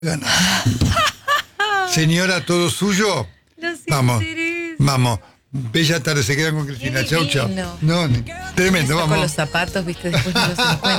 Ganas. Señora, ¿todo suyo? Vamos, vamos. Bella tarde, se quedan con Cristina. Chau, chau. Divino. No, tremendo, Con vamos. los zapatos, viste, después no los encuentro.